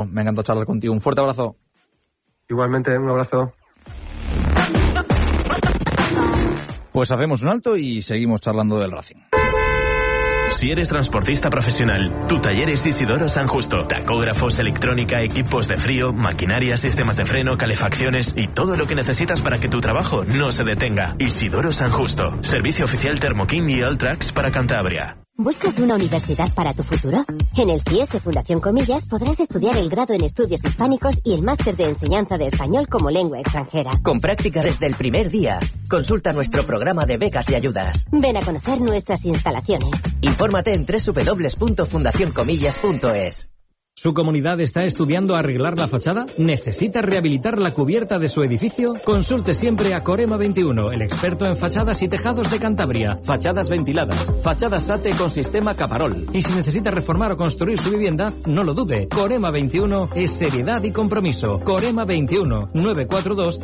Me ha encantado charlar contigo. Un fuerte abrazo. Igualmente, un abrazo. Pues hacemos un alto y seguimos charlando del Racing. Si eres transportista profesional, tu taller es Isidoro San Justo. Tacógrafos, electrónica, equipos de frío, maquinaria, sistemas de freno, calefacciones y todo lo que necesitas para que tu trabajo no se detenga. Isidoro San Justo. Servicio oficial Thermoking y Alltrax para Cantabria. ¿Buscas una universidad para tu futuro? En el CIES Fundación Comillas podrás estudiar el grado en estudios hispánicos y el máster de enseñanza de español como lengua extranjera. Con práctica desde el primer día. Consulta nuestro programa de becas y ayudas. Ven a conocer nuestras instalaciones. Infórmate en www.fundacioncomillas.es. ¿Su comunidad está estudiando arreglar la fachada? ¿Necesita rehabilitar la cubierta de su edificio? Consulte siempre a Corema 21, el experto en fachadas y tejados de Cantabria. Fachadas ventiladas, fachadas SATE con sistema Caparol. Y si necesita reformar o construir su vivienda, no lo dude. Corema 21 es seriedad y compromiso. Corema 21, 942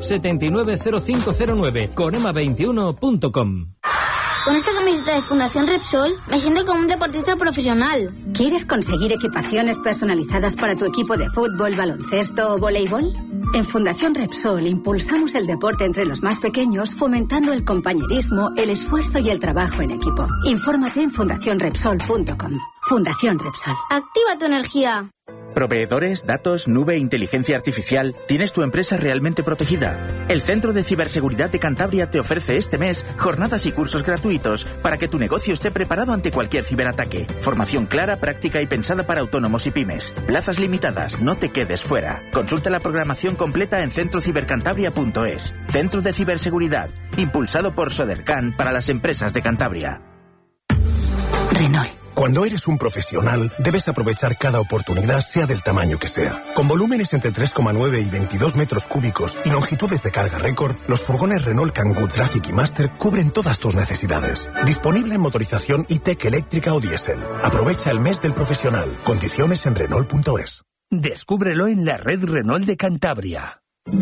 790509. Corema21.com. Con esta camiseta de Fundación Repsol me siento como un deportista profesional. ¿Quieres conseguir equipaciones personalizadas para tu equipo de fútbol, baloncesto o voleibol? En Fundación Repsol impulsamos el deporte entre los más pequeños, fomentando el compañerismo, el esfuerzo y el trabajo en equipo. Infórmate en fundacionrepsol.com. Fundación Repsol. Activa tu energía. Proveedores, datos, nube, inteligencia artificial. ¿Tienes tu empresa realmente protegida? El Centro de Ciberseguridad de Cantabria te ofrece este mes jornadas y cursos gratuitos para que tu negocio esté preparado ante cualquier ciberataque. Formación clara, práctica y pensada para autónomos y pymes. Plazas limitadas, no te quedes fuera. Consulta la programación completa en centrocibercantabria.es. Centro de Ciberseguridad, impulsado por Sodercan para las empresas de Cantabria. Renault. Cuando eres un profesional, debes aprovechar cada oportunidad, sea del tamaño que sea. Con volúmenes entre 3,9 y 22 metros cúbicos y longitudes de carga récord, los furgones Renault Kangoo Traffic y Master cubren todas tus necesidades. Disponible en motorización e-Tech eléctrica o diésel. Aprovecha el mes del profesional. Condiciones en Renault.es. Descúbrelo en la red Renault de Cantabria.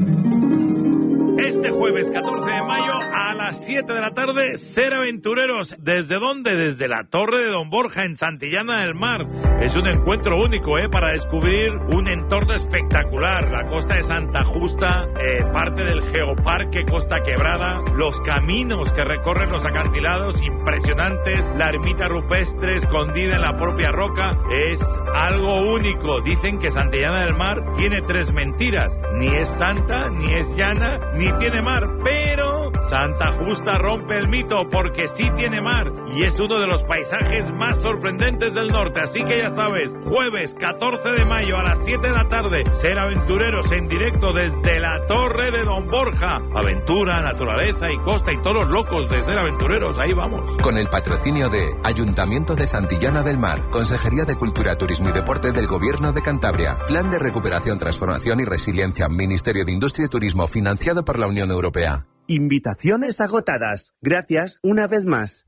Este jueves 14 de mayo a las 7 de la tarde, Ser Aventureros. ¿Desde dónde? Desde la Torre de Don Borja en Santillana del Mar. Es un encuentro único para descubrir un entorno espectacular. La costa de Santa Justa, parte del Geoparque Costa Quebrada, los caminos que recorren los acantilados impresionantes, la ermita rupestre escondida en la propia roca. Es algo único. Dicen que Santillana del Mar tiene 3 mentiras. Ni es santa, ni es llana, ni tiene mar, pero Santa Justa rompe el mito porque sí tiene mar y es uno de los paisajes más sorprendentes del norte. Así que ya sabes, jueves 14 de mayo a las 7 de la tarde, Ser Aventureros en directo desde la Torre de Don Borja. Aventura, naturaleza y costa y todos los locos de Ser Aventureros, ahí vamos. Con el patrocinio de Ayuntamiento de Santillana del Mar, Consejería de Cultura, Turismo y Deporte del Gobierno de Cantabria, Plan de Recuperación, Transformación y Resiliencia, Ministerio de Industria y Turismo, financiado por la Unión Europea. Invitaciones agotadas. Gracias una vez más.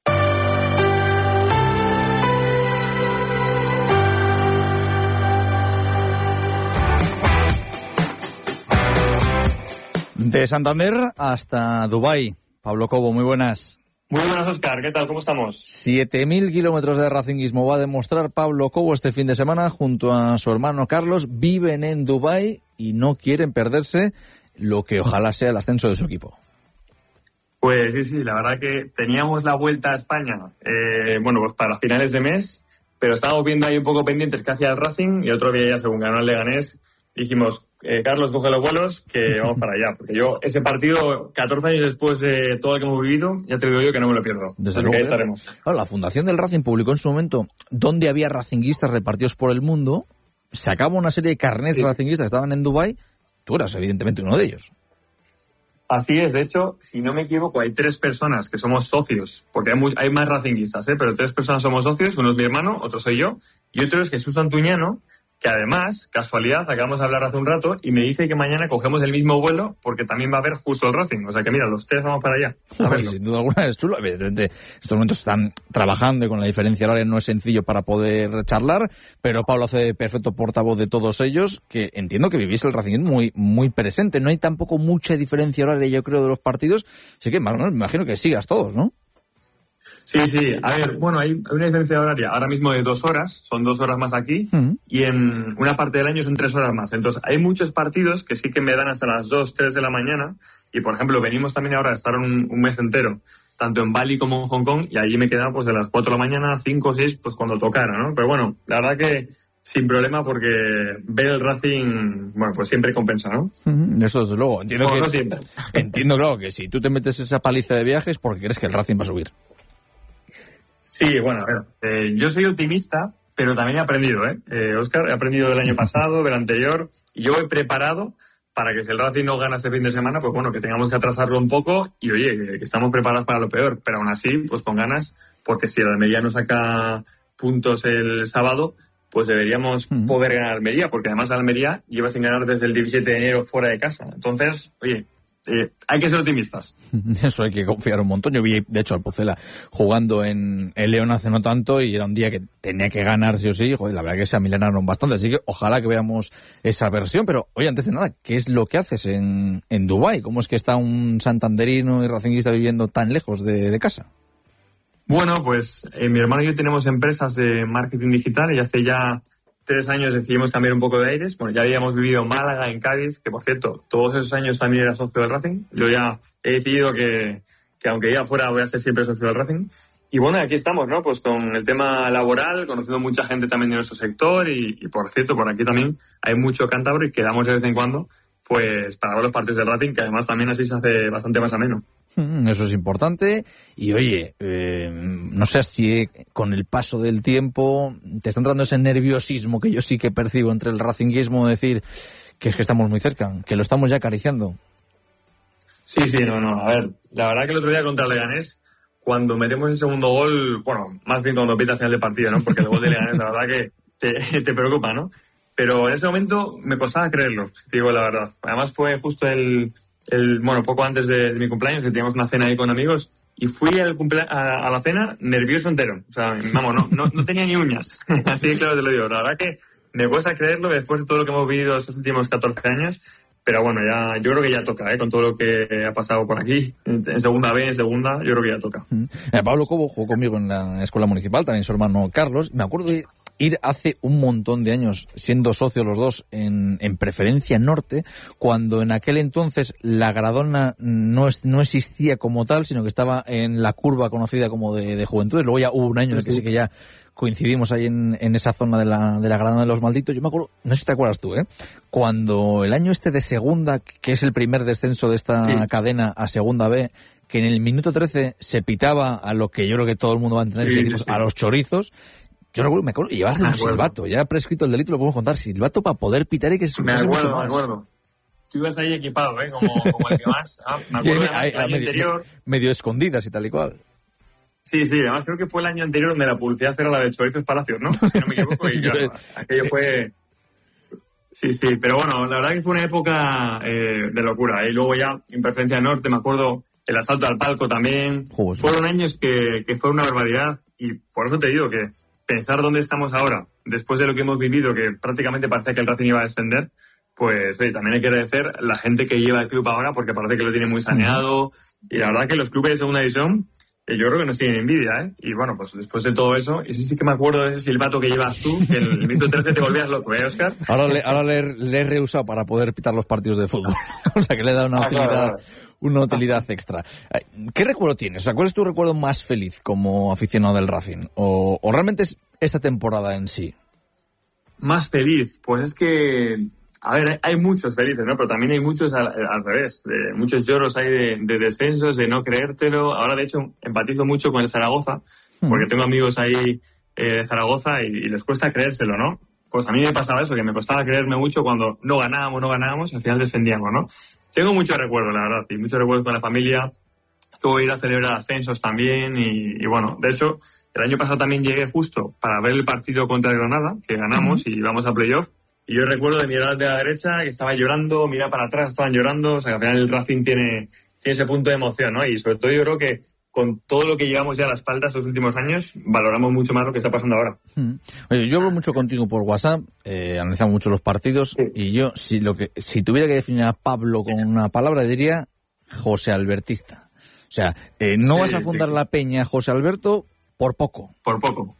De Santander hasta Dubái. Pablo Cobo, muy buenas. Muy buenas, Óscar. ¿Qué tal? ¿Cómo estamos? 7.000 kilómetros de racinguismo va a demostrar Pablo Cobo este fin de semana junto a su hermano Carlos. Viven en Dubái y no quieren perderse lo que ojalá sea el ascenso de su equipo. Pues sí, la verdad que teníamos la vuelta a España, pues para finales de mes, pero estábamos viendo ahí un poco pendientes que hacía el Racing y otro día ya, según ganó el Leganés, dijimos, Carlos, coge los vuelos que vamos para allá, porque yo ese partido, 14 años después de todo lo que hemos vivido, ya te digo yo que no me lo pierdo. Desde luego, luego, que ahí estaremos. Claro, la Fundación del Racing publicó en su momento donde había racinguistas repartidos por el mundo, sacaba una serie de carnets racinguistas que estaban en Dubái. Tú eras evidentemente uno de ellos. Así es, de hecho, si no me equivoco, hay 3 personas que somos socios, porque hay más racinguistas, pero 3 personas somos socios, uno es mi hermano, otro soy yo, y otro es Jesús Antuñano, que además, casualidad, acabamos de hablar hace un rato, y me dice que mañana cogemos el mismo vuelo, porque también va a haber justo el Racing, o sea que mira, los 3 vamos para allá. Sin duda alguna es chulo, evidentemente, en estos momentos están trabajando y con la diferencia horaria no es sencillo para poder charlar, pero Pablo hace perfecto portavoz de todos ellos, que entiendo que vivís el Racing muy, muy presente, no hay tampoco mucha diferencia horaria, yo creo, de los partidos, así que me imagino que sigas todos, ¿no? Sí. A ver, bueno, hay una diferencia horaria ahora mismo de 2 horas, son 2 horas más aquí, y en una parte del año son 3 horas más. Entonces, hay muchos partidos que sí que me dan hasta las 2, 3 de la mañana, y por ejemplo, venimos también ahora a estar un mes entero, tanto en Bali como en Hong Kong, y allí me quedaba pues de las 4 de la mañana, 5 o 6, pues cuando tocara, ¿no? Pero bueno, la verdad que sin problema, porque ver el Racing, bueno, pues siempre compensa, ¿no? Eso desde luego. Entiendo, no, que, no siempre. Entiendo, claro, que si tú te metes esa paliza de viajes porque crees que el Racing va a subir. Sí, bueno, a ver, yo soy optimista, pero también he aprendido, Óscar, he aprendido del año pasado, del anterior, y yo he preparado para que si el Racing no gana este fin de semana, pues bueno, que tengamos que atrasarlo un poco y oye, que estamos preparados para lo peor, pero aún así, pues con ganas, porque si el Almería no saca puntos el sábado, pues deberíamos poder ganar Almería, porque además Almería lleva sin ganar desde el 17 de enero fuera de casa. Entonces, oye, hay que ser optimistas. Eso hay que confiar un montón. Yo vi, de hecho, al Pucela jugando en el León hace no tanto y era un día que tenía que ganar sí o sí. Joder, la verdad que se amilenaron bastante, así que ojalá que veamos esa versión. Pero, oye, antes de nada, ¿qué es lo que haces en Dubái? ¿Cómo es que está un santanderino y racinguista viviendo tan lejos de casa? Bueno, pues mi hermano y yo tenemos empresas de marketing digital y hace ya 3 años decidimos cambiar un poco de aires. Bueno, ya habíamos vivido en Málaga, en Cádiz, que por cierto, todos esos años también era socio del Racing. Yo ya he decidido que aunque ya fuera voy a ser siempre socio del Racing. Y bueno, aquí estamos, ¿no? Pues con el tema laboral, conociendo mucha gente también de nuestro sector y por cierto, por aquí también hay mucho cántabro y quedamos de vez en cuando pues para ver los partidos del Racing, que además también así se hace bastante más ameno. Eso es importante. Y oye, no sé si con el paso del tiempo te está entrando ese nerviosismo que yo sí que percibo entre el racinguismo, de decir que es que estamos muy cerca, que lo estamos ya acariciando. Sí, no. A ver, la verdad que el otro día contra el Leganés, cuando metemos el segundo gol, bueno, más bien cuando pita al final del partido, ¿no? Porque el gol de Leganés, la verdad que te preocupa, ¿no? Pero en ese momento me costaba creerlo, si te digo la verdad. Además fue justo bueno, poco antes de mi cumpleaños, que teníamos una cena ahí con amigos, y fui a la cena nervioso entero. O sea, vamos, no tenía ni uñas. Así de claro te lo digo. La verdad que me cuesta creerlo después de todo lo que hemos vivido estos últimos 14 años. Pero bueno, yo creo que ya toca, con todo lo que ha pasado por aquí, en segunda B, en segunda, yo creo que ya toca. Pablo Cobo jugó conmigo en la escuela municipal, también su hermano Carlos. Me acuerdo de ir hace un montón de años, siendo socios los dos, en Preferencia Norte, cuando en aquel entonces la Gradona no existía como tal, sino que estaba en la curva conocida como de Juventudes. Luego ya hubo un año en el que sí que ya coincidimos ahí en esa zona de la Gradona de los Malditos. Yo me acuerdo, no sé si te acuerdas tú, cuando el año de segunda, que es el primer descenso de esta cadena a segunda B, que en el minuto 13 se pitaba a lo que yo creo que todo el mundo va a entender, a los chorizos. Yo me acuerdo, llevas un silbato, ya prescrito el delito, lo podemos contar, silbato para poder pitar y que se escuchase mucho más. Me acuerdo. Tú ibas ahí equipado, como el que más. Me acuerdo del año anterior. Medio escondidas y tal y cual. Sí, además creo que fue el año anterior donde la publicidad era la de Chorizos Palacios, ¿no? Si no me equivoco, y claro, aquello fue... Sí, pero bueno, la verdad que fue una época de locura. Y luego ya, en Preferencia Norte, me acuerdo, el asalto al palco también. Fueron años que fue una barbaridad, y por eso te digo que pensar dónde estamos ahora, después de lo que hemos vivido, que prácticamente parecía que el Racing iba a descender, pues oye, también hay que agradecer la gente que lleva el club ahora, porque parece que lo tiene muy saneado, y la verdad que los clubes de segunda división, yo creo que nos tienen envidia, y bueno, pues después de todo eso, y sí que me acuerdo de ese silbato que llevas tú, que en el minuto 13 te volvías loco, Óscar? Ahora le he rehusado para poder pitar los partidos de fútbol, o sea que le he dado una utilidad extra. ¿Qué recuerdo tienes? O sea, ¿cuál es tu recuerdo más feliz como aficionado del Racing? ¿O realmente es esta temporada en sí? Más feliz, pues es que... A ver, hay muchos felices, ¿no? Pero también hay muchos al revés. Muchos lloros hay de descensos, de no creértelo. Ahora, de hecho, empatizo mucho con el Zaragoza, porque tengo amigos ahí de Zaragoza y les cuesta creérselo, ¿no? Pues a mí me pasaba eso, que me costaba creerme mucho cuando no ganábamos y al final descendíamos, ¿no? Tengo muchos recuerdos, la verdad, y muchos recuerdos con la familia. Luego ir a celebrar ascensos también y bueno, de hecho, el año pasado también llegué justo para ver el partido contra el Granada, que ganamos y vamos a playoff. Y yo recuerdo de mirar de la derecha que estaba llorando, mirar para atrás, estaban llorando. O sea, que al final el Racing tiene ese punto de emoción, ¿no? Y sobre todo yo creo que con todo lo que llevamos ya a la espalda estos últimos años, valoramos mucho más lo que está pasando ahora. Oye, yo hablo mucho contigo por WhatsApp, analizamos mucho los partidos, y yo, si tuviera que definir a Pablo con una palabra, diría José Albertista. sea, no vas a fundar la peña, José Alberto, por poco. Por poco.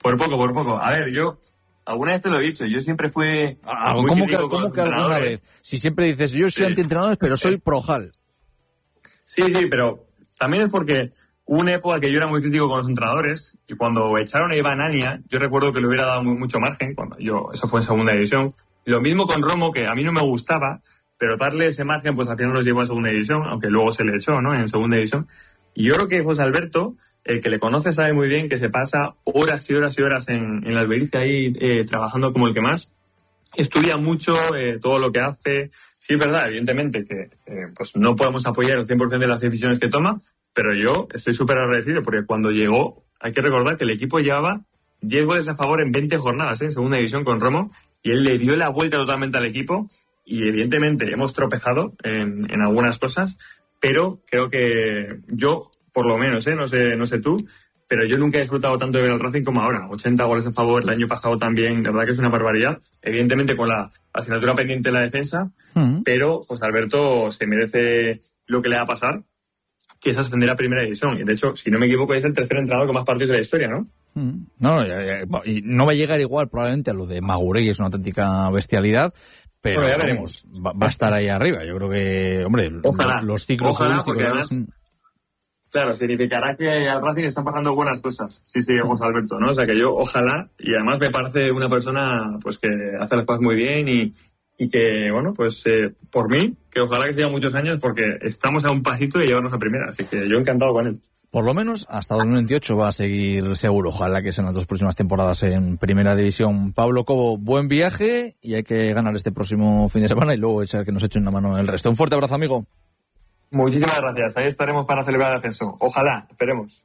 A ver, yo alguna vez te lo he dicho, yo siempre fui... ¿Cómo que alguna vez? Si siempre dices, yo soy antientrenador, pero soy pro-Hall. Sí, pero también es porque hubo una época que yo era muy crítico con los entrenadores y cuando echaron a Iván Ania, yo recuerdo que le hubiera dado mucho margen, eso fue en segunda división. Y lo mismo con Romo, que a mí no me gustaba, pero darle ese margen, pues al final nos llevó a segunda división, aunque luego se le echó, ¿no?, en segunda división. Y yo creo que José Alberto, el que le conoce sabe muy bien que se pasa horas y horas y horas en la Albericia ahí trabajando como el que más. Estudia mucho todo lo que hace. Sí, es verdad, evidentemente, que pues no podemos apoyar el 100% de las decisiones que toma, pero yo estoy súper agradecido porque cuando llegó, hay que recordar que el equipo llevaba 10 goles a favor en 20 jornadas en segunda división con Romo, y él le dio la vuelta totalmente al equipo, y evidentemente hemos tropezado en algunas cosas, pero creo que yo, por lo menos, no sé tú, pero yo nunca he disfrutado tanto de ver al Racing como ahora. 80 goles a favor, el año pasado también, la verdad que es una barbaridad. Evidentemente con la asignatura pendiente en la defensa, pero José Alberto se merece lo que le va a pasar, que es ascender a primera división. Y de hecho, si no me equivoco, es el tercer entrenador con más partidos de la historia, ¿no? No, y no va a llegar igual probablemente a lo de Maguregui, es una auténtica bestialidad, pero bueno, ya veremos. Va a estar ahí arriba. Yo creo que, hombre, ojalá, los ciclos futbolísticos... Además, claro, significará que al Racing están pasando buenas cosas, sí, José Alberto, ¿no? O sea que yo, ojalá, y además me parece una persona pues que hace las cosas muy bien y que, bueno, pues por mí, que ojalá que siga muchos años porque estamos a un pasito de llevarnos a primera, así que yo encantado con él. Por lo menos hasta 2028 va a seguir seguro. Ojalá que sean las 2 próximas temporadas en Primera División. Pablo Cobo, buen viaje y hay que ganar este próximo fin de semana y luego echar que nos echen una mano el resto. Un fuerte abrazo, amigo. Muchísimas gracias. Ahí estaremos para celebrar el ascenso. Ojalá, esperemos.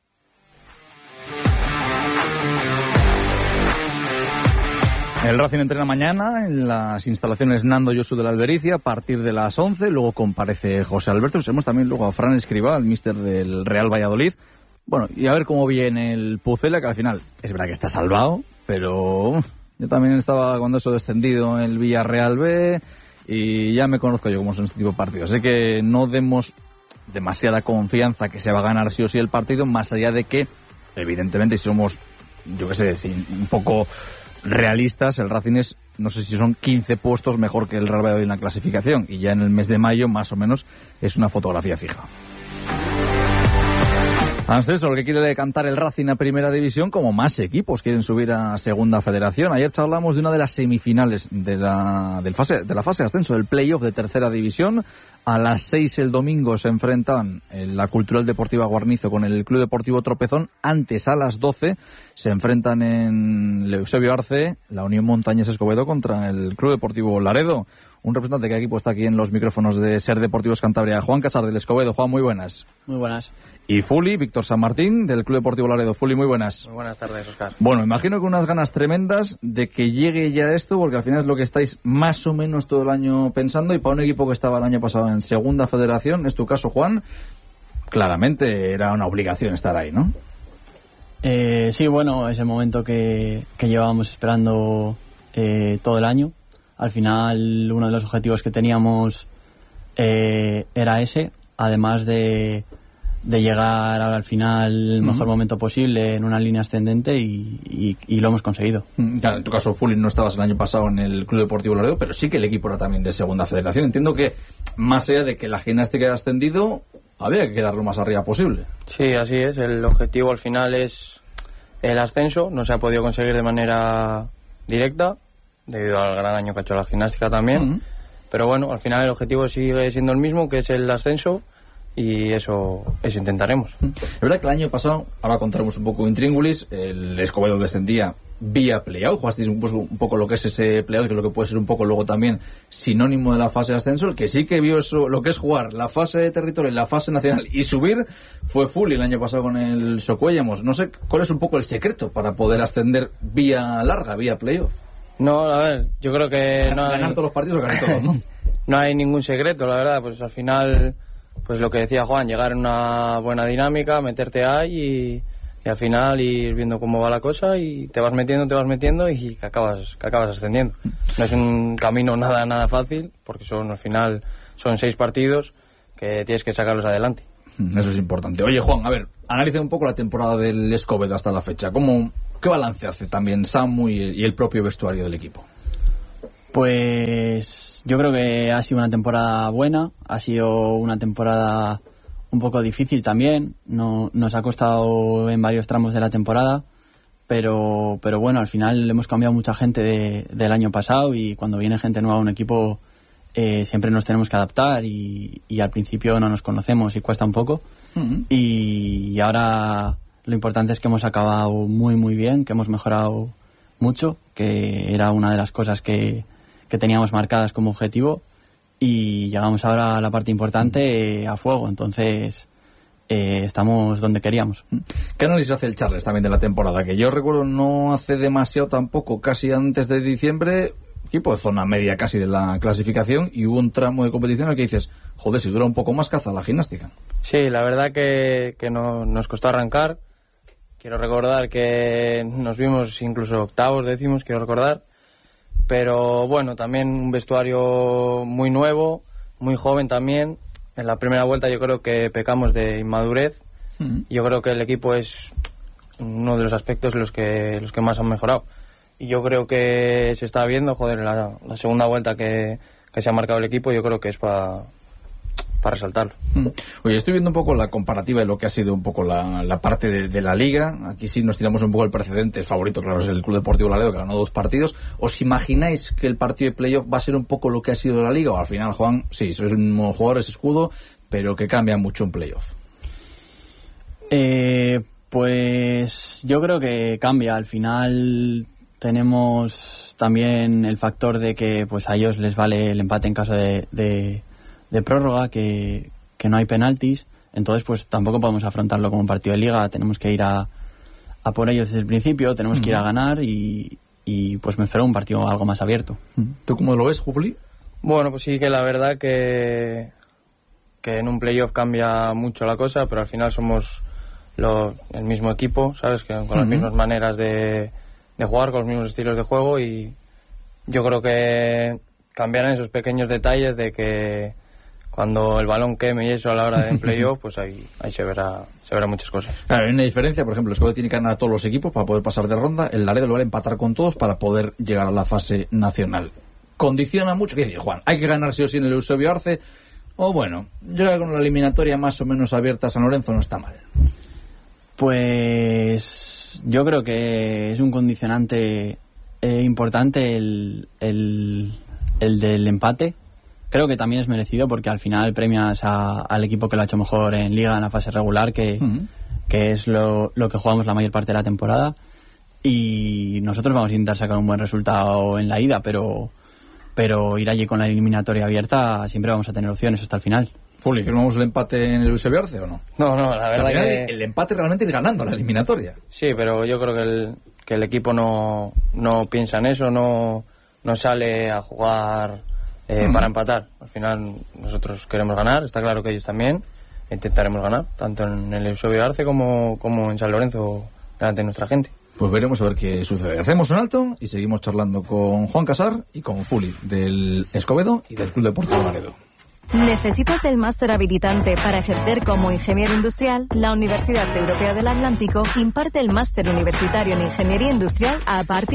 El Racing entrena mañana en las instalaciones Nando Josu de la Albericia a partir de las 11. Luego comparece José Alberto. Tenemos también luego a Fran Escribá, el míster del Real Valladolid. Bueno, y a ver cómo viene el Pucela, que al final es verdad que está salvado, pero yo también estaba cuando eso descendido en el Villarreal B y ya me conozco yo cómo son este tipo de partidos. Así que no demos demasiada confianza que se va a ganar sí o sí el partido, más allá de que, evidentemente, si somos, yo qué sé, un poco realistas, el Racing es, no sé si son 15 puestos mejor que el Real Valladolid en la clasificación, y ya en el mes de mayo, más o menos, es una fotografía fija. Ascenso, lo que quiere decantar el Racing a Primera División, como más equipos quieren subir a Segunda Federación. Ayer charlamos de una de las semifinales de la fase de ascenso, del playoff de Tercera División. A las 6 el domingo se enfrentan la Cultural Deportiva Guarnizo con el Club Deportivo Tropezón. Antes, a las 12, se enfrentan en Eusebio Arce la Unión Montañés Escobedo contra el Club Deportivo Laredo. Un representante de cada equipo está aquí en los micrófonos de Ser Deportivos Cantabria. Juan Casar del Escobedo. Juan, muy buenas. Muy buenas. Y Fuli, Víctor San Martín, del Club Deportivo Laredo. Fuli, muy buenas. Muy buenas tardes, Óscar. Bueno, imagino que unas ganas tremendas de que llegue ya esto, porque al final es lo que estáis más o menos todo el año pensando, y para un equipo que estaba el año pasado en Segunda Federación, es tu caso, Juan, claramente era una obligación estar ahí, ¿no? Sí, bueno, es el momento que llevábamos esperando todo el año. Al final, uno de los objetivos que teníamos era ese, además de llegar ahora al final el mejor momento posible en una línea ascendente, y lo hemos conseguido. Claro, en tu caso, Fuli, no estabas el año pasado en el Club Deportivo Laredo, pero sí que el equipo era también de Segunda Federación. Entiendo que, más allá de que la gimnástica haya ascendido, había que quedar lo más arriba posible. Sí, así es. El objetivo al final es el ascenso. No se ha podido conseguir de manera directa, debido al gran año que ha hecho la gimnástica también. Pero bueno, al final el objetivo sigue siendo el mismo, que es el ascenso, y eso intentaremos. Es verdad que el año pasado, ahora contaremos un poco intríngulis, el Escobedo descendía vía playout. Jugasteis un poco lo que es ese playout, que es lo que puede ser un poco luego también sinónimo de la fase de ascenso. El que sí que vio eso, lo que es jugar la fase de territorio, la fase nacional y subir, fue Fuli el año pasado con el Socuellamos. No sé cuál es un poco el secreto para poder ascender vía larga, vía playoff. No, a ver, yo creo que no ganar todos los partidos o ganar todos, ¿no? No hay ningún secreto, la verdad. Pues al final, pues lo que decía Juan, llegar en una buena dinámica, meterte ahí y al final ir viendo cómo va la cosa, y te vas metiendo y que acabas ascendiendo. No es un camino nada fácil, porque al final son 6 partidos que tienes que sacarlos adelante. Eso es importante. Oye, Juan, a ver, analiza un poco la temporada del Escobedo hasta la fecha. ¿Qué balance hace también Samu y el propio vestuario del equipo? Pues yo creo que ha sido una temporada buena, ha sido una temporada un poco difícil también, nos ha costado en varios tramos de la temporada, pero bueno, al final hemos cambiado mucha gente del año pasado y cuando viene gente nueva a un equipo siempre nos tenemos que adaptar y al principio no nos conocemos y cuesta un poco. Y ahora lo importante es que hemos acabado muy muy bien, que hemos mejorado mucho, que era una de las cosas que teníamos marcadas como objetivo, y llegamos ahora a la parte importante a fuego, entonces estamos donde queríamos. ¿Qué análisis hace el Charles también de la temporada? Que yo recuerdo no hace demasiado tampoco, casi antes de diciembre, equipo de zona media casi de la clasificación, y hubo un tramo de competición en el que dices, joder, si dura un poco más caza la gimnástica. Sí, la verdad que nos costó arrancar. Quiero recordar que nos vimos incluso octavos, décimos, quiero recordar. Pero bueno, también un vestuario muy nuevo, muy joven también. En la primera vuelta yo creo que pecamos de inmadurez. Yo creo que el equipo es uno de los aspectos los que más han mejorado. Y yo creo que se está viendo, joder, la segunda vuelta que se ha marcado el equipo, yo creo que es para resaltarlo. Oye, estoy viendo un poco la comparativa de lo que ha sido un poco la parte de la Liga. Aquí sí nos tiramos un poco el precedente. El favorito, claro, es el Club Deportivo Laredo, que ganó 2 partidos. ¿Os imagináis que el partido de playoff va a ser un poco lo que ha sido la Liga? O al final, Juan, sí, sois el mismo jugador, es escudo, pero que cambia mucho un playoff. Pues yo creo que cambia. Al final tenemos también el factor de que pues a ellos les vale el empate en caso de prórroga, que no hay penaltis, entonces pues tampoco podemos afrontarlo como un partido de liga, tenemos que ir a por ellos desde el principio, tenemos que ir a ganar y pues me espero un partido algo más abierto. ¿Tú cómo lo ves, Jufli? Bueno, pues sí, que la verdad que en un playoff cambia mucho la cosa, pero al final somos el mismo equipo, ¿sabes? Que con las mismas maneras de jugar, con los mismos estilos de juego, y yo creo que cambiarán esos pequeños detalles de que cuando el balón queme y eso a la hora de playoff, pues ahí se verá muchas cosas. Claro, hay una diferencia, por ejemplo, el Escobedo tiene que ganar a todos los equipos para poder pasar de ronda, el Laredo lo va a empatar con todos para poder llegar a la fase nacional. ¿Condiciona mucho? ¿Qué decir, Juan? ¿Hay que ganar sí o sí en el Eusebio Arce? O bueno, llegar con la eliminatoria más o menos abierta a San Lorenzo no está mal. Pues yo creo que es un condicionante importante el del empate. Creo que también es merecido porque al final premias al equipo que lo ha hecho mejor en Liga, en la fase regular, que es lo que jugamos la mayor parte de la temporada, y nosotros vamos a intentar sacar un buen resultado en la ida, pero ir allí con la eliminatoria abierta siempre vamos a tener opciones hasta el final. Fuli, ¿firmamos el empate en el Eusebio Arce o no? No, la verdad que el empate realmente es ganando la eliminatoria. Sí, pero yo creo que el equipo no piensa en eso, no sale a jugar para empatar. Al final nosotros queremos ganar, está claro que ellos también. Intentaremos ganar, tanto en el Eusebio Arce como en San Lorenzo, delante de nuestra gente. Pues veremos a ver qué sucede. Hacemos un alto y seguimos charlando con Juan Casar y con Fuli del Escobedo y del Club Deportivo Laredo. ¿Necesitas el máster habilitante para ejercer como ingeniero industrial? La Universidad Europea del Atlántico imparte el máster universitario en Ingeniería Industrial a partir